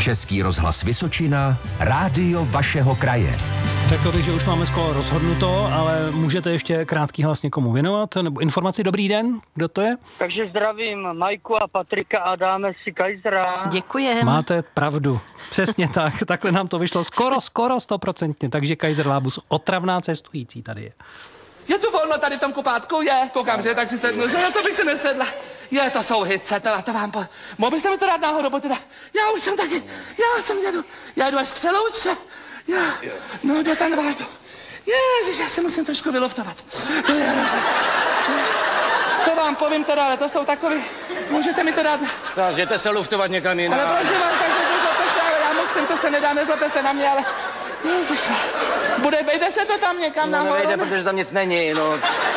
Český rozhlas Vysočina, rádio vašeho kraje. Řekl bych, že už máme skoro rozhodnuto, ale můžete ještě krátký hlas někomu věnovat? Nebo informaci? Dobrý den, kdo to je? Takže zdravím Majku a Patrika a dáme si Kaisera. Děkujem. Máte pravdu. Přesně tak. Takhle nám to vyšlo skoro 100%. Takže Kaiser Lábus, otravná cestující tady je. Je tu volno tady v tom kupátku? Je. Koukám, že tak si sednu. Že co bych si nesedla? Je, to jsou hice, to vám mohl byste mi to dát náhodou, bo teda, já už jsem taky, já jdu až z Přelouče. No, do Tanvaldu. Ježiš, já se musím trošku vyloftovat. To je hrozné. To vám povím teda, ale to jsou takový, můžete mi to dát? Jděte se luftovat někam jinam. Ale prosím vás, takže nezlobte se, ale já musím, to se nedá, nezlobte se na mě, ale ježiš, vejde se to tam někam nahoru? Nevejde, protože tam nic není, no.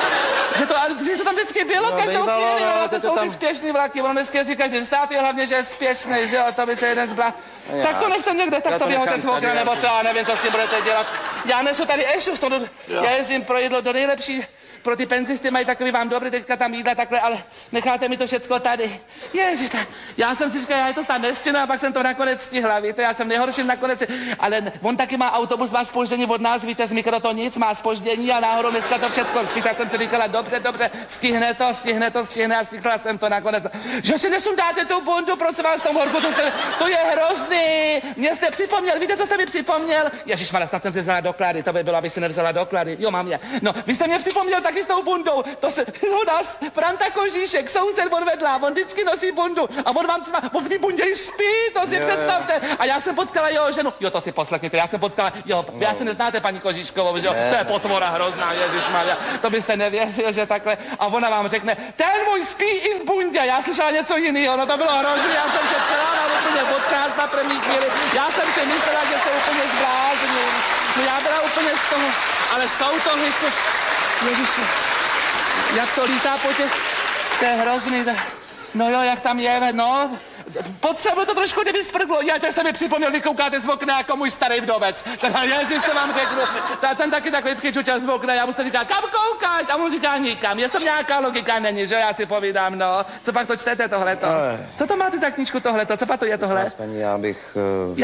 Že to tam vždycky bylo každou chvíli, ale to jsou ty spěšný vlaky, on dneska jezdí každý 10. hlavně, že je spěšný, že jo, to by se jeden zblá. Tak to nechte někde, tak to běhote z okna, nebo co, já nevím, co s tím budete dělat. Já nesu tady ešus, já jezdím pro jídlo do nejlepší, pro ty penzisty mají takový vám dobrý, teďka tam jídla takhle, ale necháte mi to všecko tady. Ježiš, já jsem si říkal, já to snad nestihnu a pak jsem to nakonec stihla, víte, já jsem nejhorší nakonec, ale on taky má autobus, má zpoždění od nás, víte, z Mikrotonic, má zpoždění a náhodou dneska to všecko stihla, jsem si říkala, dobře, stihne a stihla jsem to nakonec. Že si nesundáte tu bundu, prosím vás, tom horku, to je hrozný, mě jste připomněl, víte, co jste mi připomněl? Ježišmarja, snad jsem si vzala doklady, to by bylo, abych si nevzala doklady, jo, mám je. No, vy jste mě připomněl taky s tou bundou, to se u nás Franta Kožíšek, soused odvedla, on vždycky nosí bundu a on v té bundě spí, to si představte. A já jsem potkala jeho ženu, jo, to si poslechněte, já si neznáte paní Kožíškovou, že jo, to je potvora hrozná, ježišmarja, to byste nevěřil, že takhle, a ona vám řekne, ten můj spí i v bundě, já slyšela něco jiného, no to bylo hrozné, já jsem se celá na úplně podcast na první chvíli, já jsem si myslela, že se úplně zblázním, no já byla úplně z toho, ale jsou to hice, ježiši, jak to lítá po těch, to je hrozný, no jo, jak tam je, no, potřebuji to trošku, kdyby sprklo. Já teď jste mi připomněl, vy koukáte z okna jako můj starý vdovec. Ježiš, to vám řeknu. Ten taky tak vždycky čučel z okna, já mu se říká, kam koukáš? A on říká, nikam. Je to nějaká logika, není, že já si povídám, no. Co pak to čtete tohleto? Co to máte za knížku tohleto? Co pak to je tohle? Paní, já bych,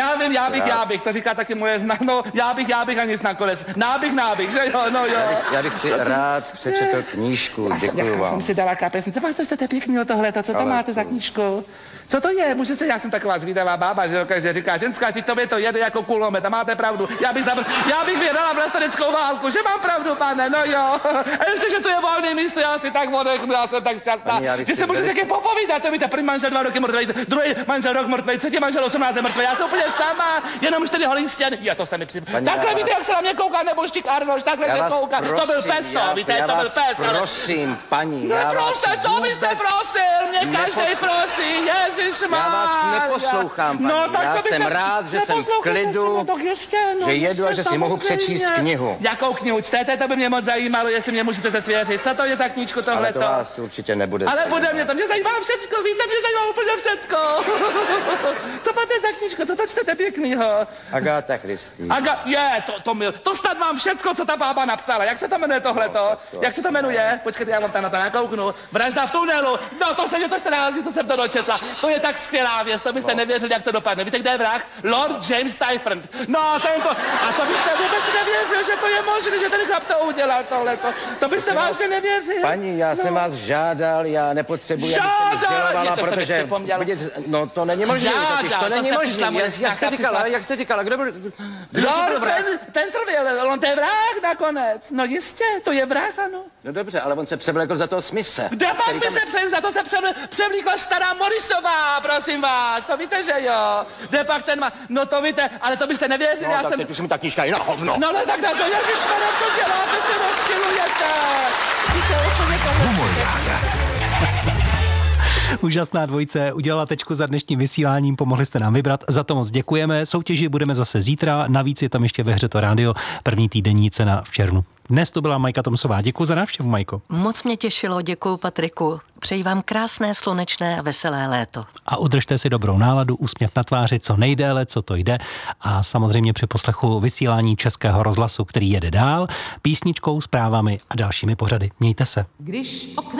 to říká taky moje znak, no, já bych a nic nakonec. Nábych, že jo, no jo. Já bych si rád přečetl knížku, děkuju vám. Jsem si dala kapesnici, co pak to jste pěkný o tohleto, co to máte za knížku? Co to je? Může se, já jsem taková zvídavá bába, že každý říká, ženská, ti tobě to jede jako kulomet a máte pravdu. Já bych vědala vlasteneckou válku, že mám pravdu, pane, no jo. A ještě, že tu je volné místo, já si tak odechnu, já jsem tak šťastná, že se můžete taky popovídat, to víte, první manžel 2 roky mrtvej, druhý manžel rok mrtvej, třetí manžel 18 mrtvej, já jsem úplně sama, jenom 4 holý stěn. Jo, to jste mi připomněl. Takhle víte, jak se na mě kouká Nebožtík Arnoš, takhle se kouká. To byl pes, to, víte, to byl pes. Prosím, paní, neproste, co byste prosil? Mě každý prosí, Ježišmarja. Já vás neposlouchám, paní. No, tak já jsem rád, že jsem v klidu, že jedu a že si mohu přečíst knihu. Jakou knihu čtete, to by mě moc zajímalo, jestli mě můžete se svěřit. Co to je za knížku tohleto? Ale to vás určitě nebude. Ale bude mě to, mě zajímá všecko, víte, mě zajímá úplně všecko. Co máte za knížku, co to čtete pěknýho? Agáta Christie. To snad mám všecko, co ta bába napsala. Jak se to jmenuje tohleto? Jak se to jmenuje? Počkejte, já vám tam na to nakouknu. Vražda v tunelu. No, to se mě to 14, co jsem to dočetla. To je tak skvělá věc, to byste nevěřili, jak to dopadne. Víte, kde je vrah? Lord James Typhant. No, tento. A to byste vůbec nevěřili, že to je možné, že ten chlap to udělal tohleto. To byste vážně nevěřili. Paní, já jsem vás žádal, já nepotřebuji, abyste mi sdělovala, protože no to není možné, totiž to není možné. Jak jste říkala, kdo byl? Ten trvěl, on to je vrah nakonec. No jistě, to je vrah, ano. No dobře, ale on se převlékl za toho Smise. Kde pak by se za to se převlíkla stará Morrisová, prosím vás, to víte, že jo. Kde pak ten má, no to víte, ale to byste nevěřili, no, já tak jsem... teď už mi ta knížka je na hovno. No ale tak to ježišmarja, co děláte, se rozčilujete. Úžasná dvojice udělala tečku za dnešním vysíláním, pomohli jste nám vybrat, za to moc děkujeme. Soutěži budeme zase zítra, navíc je tam ještě ve hře to rádio, první týdenní cena v červnu. Dnes to byla Majka Tomsová. Děkuji za návštěvu, Majko. Moc mě těšilo, děkuji Patriku. Přeji vám krásné, slunečné a veselé léto. A udržte si dobrou náladu, úsměv na tváři co nejdéle, co to jde. A samozřejmě při poslechu vysílání Českého rozhlasu, který jede dál, písničkou, zprávami a dalšími pořady. Mějte se. Když oknem